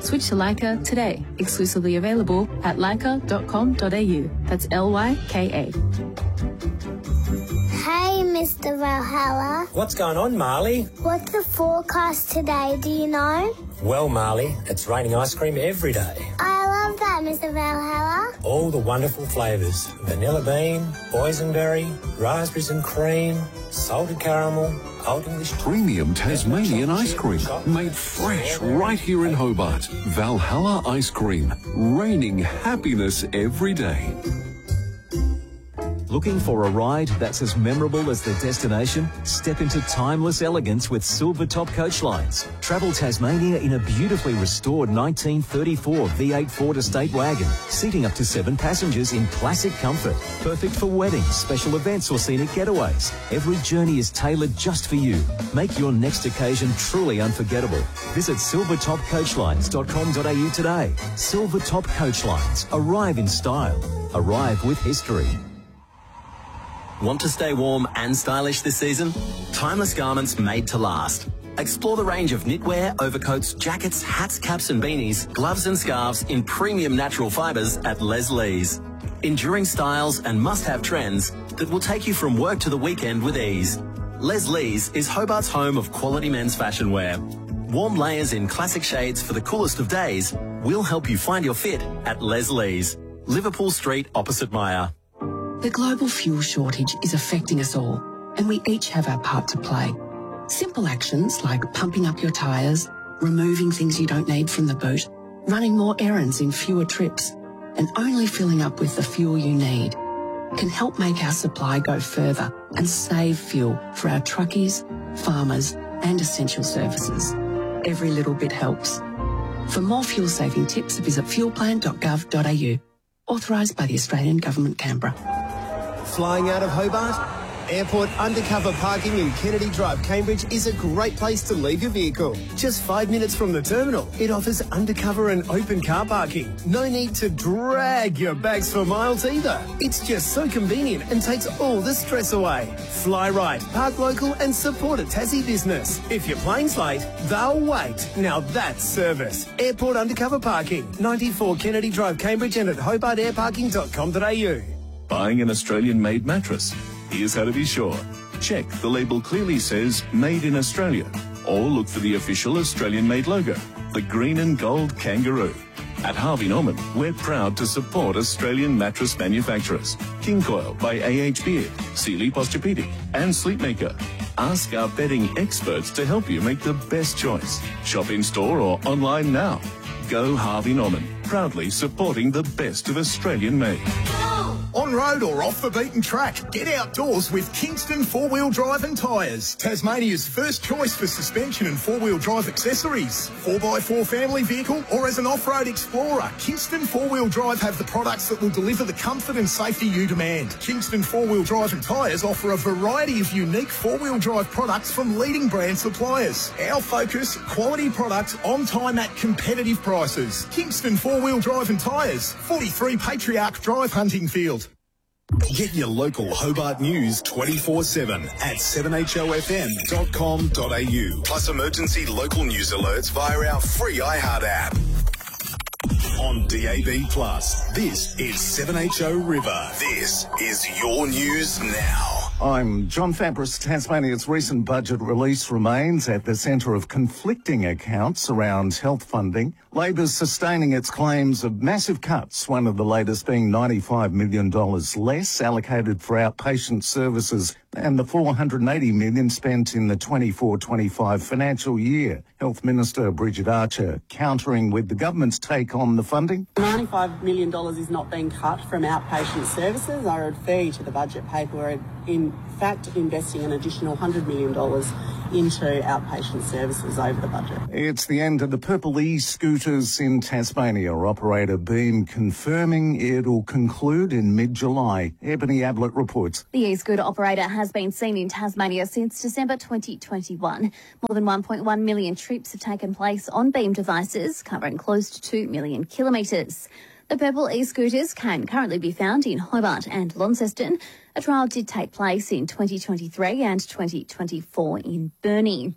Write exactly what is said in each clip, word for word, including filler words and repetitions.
Switch to Leica today. Exclusively available at leica dot com dot a u. That's L Y K A. Hey, Mister Valhalla. What's going on, Marley? What's the forecast today, do you know? Well, Marley, it's raining ice cream every day. I love that, Mister Valhalla. All the wonderful flavours. Vanilla bean, boysenberry, raspberries and cream, salted caramel, Old English... Premium Tasmanian ice cream, made fresh right here in Hobart. Valhalla Ice Cream, raining happiness every day. Looking for a ride that's as memorable as the destination? Step into timeless elegance with Silvertop Coach Lines. Travel Tasmania in a beautifully restored nineteen thirty-four V eight Ford Estate wagon, seating up to seven passengers in classic comfort. Perfect for weddings, special events or scenic getaways. Every journey is tailored just for you. Make your next occasion truly unforgettable. Visit silvertop coach lines dot com dot a u today. Silvertop Coach Lines. Arrive in style. Arrive with history. Want to stay warm and stylish this season? Timeless garments made to last. Explore the range of knitwear, overcoats, jackets, hats, caps and beanies, gloves and scarves in premium natural fibres at Les Lees. Enduring styles and must-have trends that will take you from work to the weekend with ease. Les Lees is Hobart's home of quality men's fashion wear. Warm layers in classic shades for the coolest of days will help you find your fit at Les Lees. Liverpool Street opposite Myer. The global fuel shortage is affecting us all, and we each have our part to play. Simple actions like pumping up your tyres, removing things you don't need from the boot, running more errands in fewer trips, and only filling up with the fuel you need can help make our supply go further and save fuel for our truckies, farmers, and essential services. Every little bit helps. For more fuel-saving tips, visit fuel plan dot gov dot a u. Authorised by the Australian Government, Canberra. Flying out of Hobart? Airport undercover parking in Kennedy Drive, Cambridge is a great place to leave your vehicle. Just five minutes from the terminal, it offers undercover and open car parking. No need to drag your bags for miles either. It's just so convenient and takes all the stress away. Fly right, park local and support a Tassie business. If your plane's late, they'll wait. Now that's service. Airport undercover parking, ninety-four Kennedy Drive, Cambridge and at hobart air parking dot com dot a u. Buying an Australian-made mattress? Here's how to be sure. Check the label clearly says Made in Australia, or look for the official Australian-made logo, the green and gold kangaroo. At Harvey Norman, we're proud to support Australian mattress manufacturers. King Coil by A H Beard, Sealy Posturepedic and Sleepmaker. Ask our bedding experts to help you make the best choice. Shop in-store or online now. Go Harvey Norman, proudly supporting the best of Australian-made. On road or off the beaten track, get outdoors with Kingston four-wheel drive and tyres. Tasmania's first choice for suspension and four-wheel drive accessories. four by four family vehicle or as an off-road explorer, Kingston four-wheel drive have the products that will deliver the comfort and safety you demand. Kingston four-wheel drive and tyres offer a variety of unique four-wheel drive products from leading brand suppliers. Our focus, quality products on time at competitive prices. Kingston four-wheel drive and tyres, forty-three Patriarch Drive, Huntingfield. Get your local Hobart news twenty-four seven at seven h o f m dot com dot a u. Plus emergency local news alerts via our free iHeart app. On D A B Plus, this is seven H O River. This is your news now. I'm John Fabris. Tasmania's recent budget release remains at the centre of conflicting accounts around health funding. Labor's sustaining its claims of massive cuts, one of the latest being ninety-five million dollars less allocated for outpatient services and the four hundred eighty million dollars spent in the twenty-four twenty-five financial year. Health Minister Bridget Archer countering with the government's take on the funding. ninety-five million dollars is not being cut from outpatient services. I refer you to the budget paper where, in fact, investing an additional one hundred million dollars into outpatient services over the budget. It's the end of the Purple e-scooters in Tasmania. Operator Beam confirming it'll conclude in mid-July. Ebony Ablett reports. The e-scooter operator has been seen in Tasmania since December twenty twenty-one. More than one point one million trips have taken place on Beam devices, covering close to two million kilometres. The Purple e-scooters can currently be found in Hobart and Launceston. A trial did take place in twenty twenty-three and twenty twenty-four in Burnie.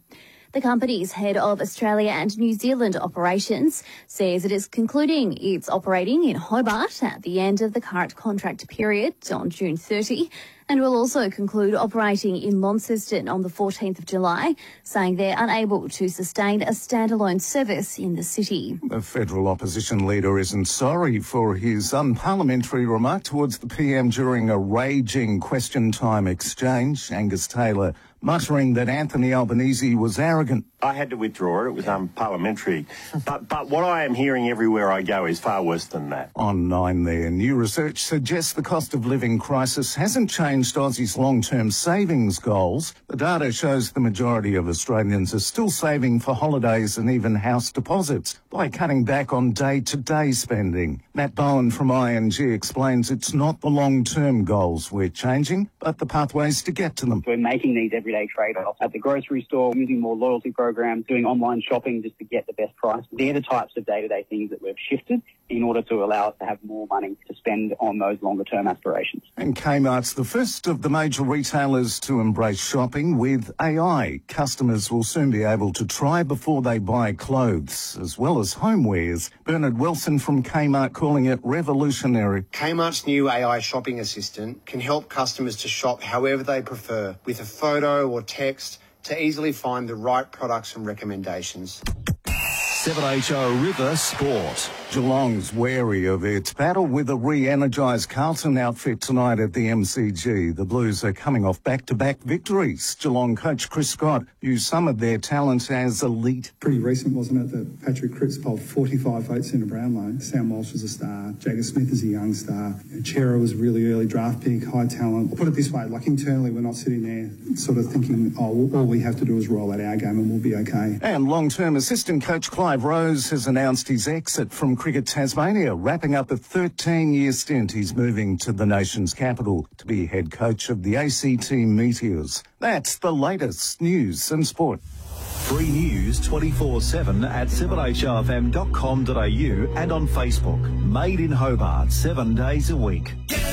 The company's head of Australia and New Zealand operations says it is concluding its operating in Hobart at the end of the current contract period on June thirtieth, and will also conclude operating in Launceston on the fourteenth of July, saying they're unable to sustain a standalone service in the city. The federal opposition leader isn't sorry for his unparliamentary remark towards the P M during a raging question time exchange. Angus Taylor muttering that Anthony Albanese was arrogant. I had to withdraw it. It was unparliamentary. But but what I am hearing everywhere I go is far worse than that. On Nine there, new research suggests the cost of living crisis hasn't changed Aussie's long-term savings goals. The data shows the majority of Australians are still saving for holidays and even house deposits by cutting back on day-to-day spending. Matt Bowen from I N G explains it's not the long-term goals we're changing, but the pathways to get to them. We're making these everyday trade-offs at the grocery store, using more loyalty programs, doing online shopping just to get the best price. They're the types of day-to-day things that we've shifted in order to allow us to have more money to spend on those longer-term aspirations. And Kmart's the first of the major retailers to embrace shopping with A I. Customers will soon be able to try before they buy clothes, as well as homewares. Bernard Wilson from Kmart calling it revolutionary. Kmart's new A I shopping assistant can help customers to shop however they prefer, with a photo or text to easily find the right products and recommendations. seven H O River Sport. Geelong's wary of its battle with a re-energised Carlton outfit tonight at the M C G. The Blues are coming off back-to-back victories. Geelong coach Chris Scott views some of their talent as elite. Pretty recent, wasn't it, that Patrick Cripps polled forty-five votes in a Brownlow. Sam Walsh was a star. Jagger Smith is a young star. Chera was a really early draft pick, high talent. I'll put it this way, like internally we're not sitting there sort of thinking, oh, all we have to do is roll out our game and we'll be okay. And long-term assistant coach Clive Rose has announced his exit from Cricket Tasmania, wrapping up a thirteen-year stint. He's moving to the nation's capital to be head coach of the A C T Meteors. That's the latest news and sport. Free news twenty-four seven at seven H O F M dot com dot a u and on Facebook. Made in Hobart, seven days a week.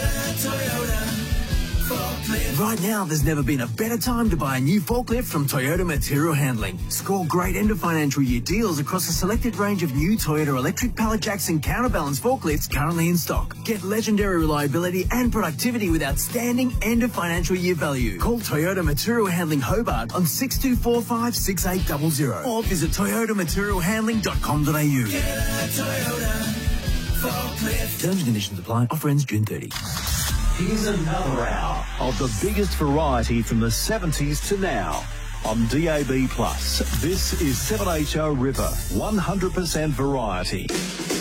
Right now, there's never been a better time to buy a new forklift from Toyota Material Handling. Score great end of financial year deals across a selected range of new Toyota electric pallet jacks and counterbalance forklifts currently in stock. Get legendary reliability and productivity with outstanding end of financial year value. Call Toyota Material Handling Hobart on six two four five, six eight zero zero or visit toyota material handling dot com dot a u. Terms and conditions apply. Offer ends June thirtieth. Here's another hour of the biggest variety from the seventies to now. On D A B plus, this is seven H O River, one hundred percent variety.